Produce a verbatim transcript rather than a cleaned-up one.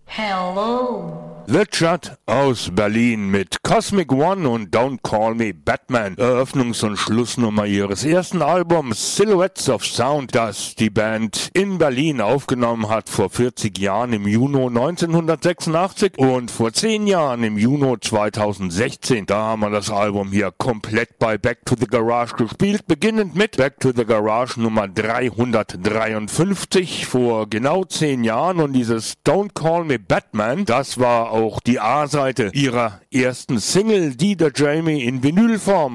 Hello. The Chud aus Berlin mit Cosmic One und Don't Call Me Batman, Eröffnungs- und Schlussnummer ihres ersten Albums Silhouettes of Sound, das die Band in Berlin aufgenommen hat vor vierzig Jahren im Juni neunzehnhundertsechsundachtzig und vor zehn Jahren im Juni zweitausendsechzehn. Da haben wir das Album hier komplett bei Back to the Garage gespielt, beginnend mit Back to the Garage Nummer dreihundertdreiundfünfzig vor genau zehn Jahren, und dieses Don't Call Me Batman, das war auch die A-Seite ihrer ersten Single, die der Jamie in Vinylform